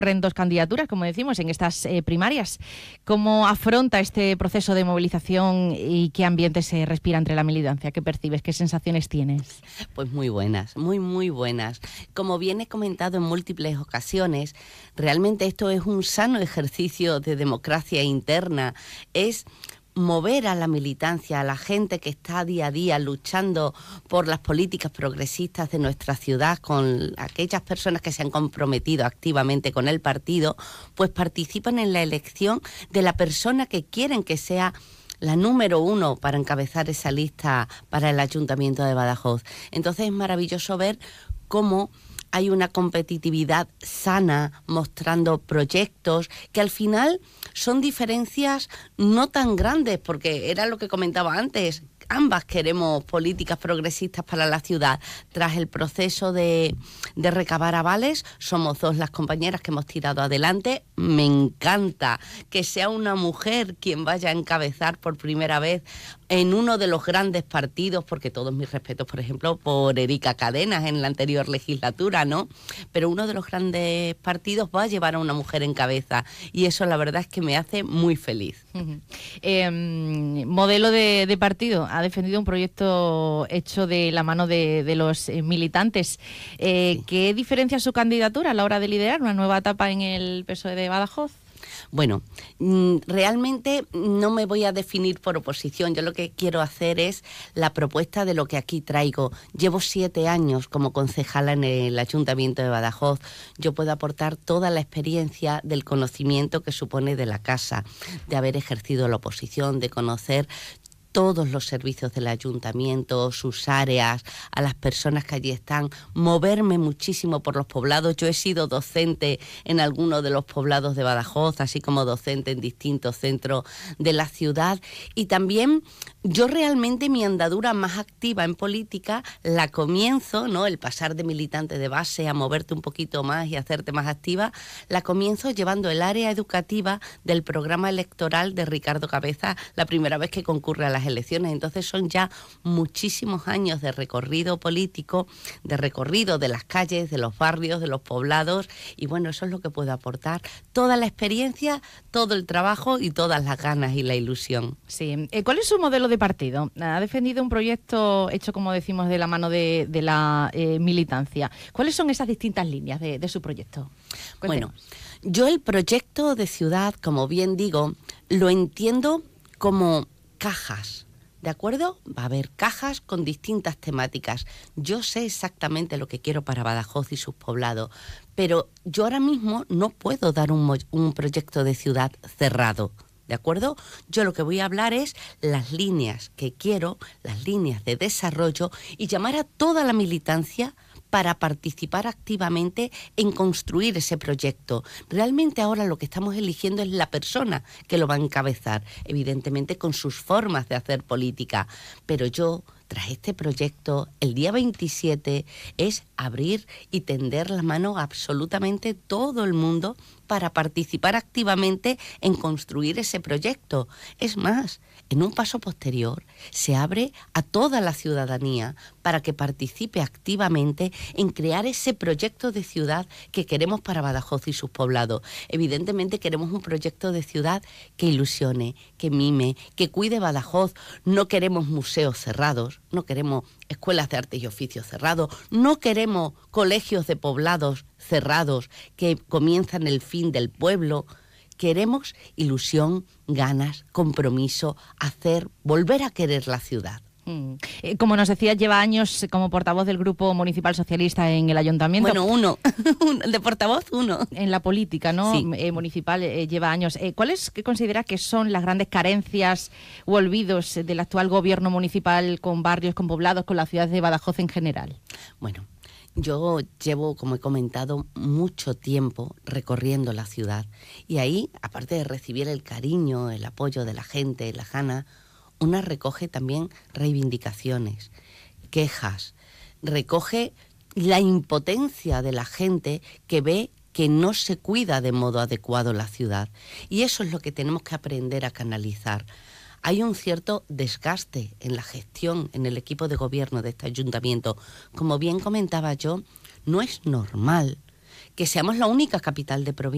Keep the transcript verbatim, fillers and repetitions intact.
en dos candidaturas, como decimos, en estas eh, primarias. ¿Cómo afronta este proceso de movilización y qué ambiente se respira entre la militancia? ¿Qué percibes? ¿Qué sensaciones tienes? Pues muy buenas, muy, muy buenas. Como bien he comentado en múltiples ocasiones, realmente esto es un sano ejercicio de democracia interna. Es mover a la militancia, a la gente que está día a día luchando por las políticas progresistas de nuestra ciudad, con aquellas personas que se han comprometido activamente con el partido, pues participan en la elección de la persona que quieren que sea la número uno para encabezar esa lista para el Ayuntamiento de Badajoz. Entonces es maravilloso ver cómo hay una competitividad sana, mostrando proyectos que al final son diferencias no tan grandes, porque era lo que comentaba antes. Ambas queremos políticas progresistas para la ciudad. Tras el proceso de, de recabar avales, somos dos las compañeras que hemos tirado adelante. Me encanta que sea una mujer quien vaya a encabezar por primera vez en uno de los grandes partidos, porque todos mis respetos, por ejemplo, por Erika Cadenas en la anterior legislatura, ¿no? Pero uno de los grandes partidos va a llevar a una mujer en cabeza y eso la verdad es que me hace muy feliz. Uh-huh. Eh, modelo de, de partido, ha defendido un proyecto hecho de la mano de, de los eh, militantes. Eh, sí. ¿Qué diferencia su candidatura a la hora de liderar una nueva etapa en el P S O E de Badajoz? Bueno, realmente no me voy a definir por oposición. Yo lo que quiero hacer es la propuesta de lo que aquí traigo. Llevo siete años como concejala en el Ayuntamiento de Badajoz. Yo puedo aportar toda la experiencia del conocimiento que supone de la casa, de haber ejercido la oposición, de conocer todos los servicios del ayuntamiento, sus áreas, a las personas que allí están, moverme muchísimo por los poblados. Yo he sido docente en algunos de los poblados de Badajoz, así como docente en distintos centros de la ciudad, y también yo realmente mi andadura más activa en política la comienzo, ¿no? El pasar de militante de base a moverte un poquito más y hacerte más activa, la comienzo llevando el área educativa del programa electoral de Ricardo Cabeza la primera vez que concurre a la elecciones. Entonces son ya muchísimos años de recorrido político, de recorrido de las calles, de los barrios, de los poblados, y bueno, eso es lo que puedo aportar. Toda la experiencia, todo el trabajo y todas las ganas y la ilusión. Sí. ¿Cuál es su modelo de partido? Ha defendido un proyecto hecho, como decimos, de la mano de, de la eh, militancia. ¿Cuáles son esas distintas líneas de, de su proyecto? Cuéntenos. Bueno, yo el proyecto de ciudad, como bien digo, lo entiendo como cajas, ¿de acuerdo? Va a haber cajas con distintas temáticas. Yo sé exactamente lo que quiero para Badajoz y sus poblados, pero yo ahora mismo no puedo dar un, un proyecto de ciudad cerrado, ¿de acuerdo? Yo lo que voy a hablar es las líneas que quiero, las líneas de desarrollo, y llamar a toda la militancia para participar activamente en construir ese proyecto. Realmente ahora lo que estamos eligiendo es la persona que lo va a encabezar, evidentemente con sus formas de hacer política, pero yo, tras este proyecto, el día veintisiete es abrir y tender la mano a absolutamente todo el mundo para participar activamente en construir ese proyecto. Es más, en un paso posterior se abre a toda la ciudadanía para que participe activamente en crear ese proyecto de ciudad que queremos para Badajoz y sus poblados. Evidentemente queremos un proyecto de ciudad que ilusione, que mime, que cuide Badajoz. No queremos museos cerrados, no queremos escuelas de artes y oficios cerrados, no queremos colegios de poblados cerrados que comienzan el fin del pueblo. Queremos ilusión, ganas, compromiso, hacer, volver a querer la ciudad. Mm. Como nos decías, lleva años como portavoz del Grupo Municipal Socialista en el Ayuntamiento. Bueno, uno, de portavoz uno. En la política, ¿no? Sí. Eh, municipal eh, lleva años. Eh, ¿Cuáles que considera que son las grandes carencias o olvidos del actual gobierno municipal con barrios, con poblados, con la ciudad de Badajoz en general? Bueno, yo llevo, como he comentado, mucho tiempo recorriendo la ciudad y ahí, aparte de recibir el cariño, el apoyo de la gente, la gana, una recoge también reivindicaciones, quejas, recoge la impotencia de la gente que ve que no se cuida de modo adecuado la ciudad. Y eso es lo que tenemos que aprender a canalizar. Hay un cierto desgaste en la gestión, en el equipo de gobierno de este ayuntamiento. Como bien comentaba yo, no es normal que seamos la única capital de provincia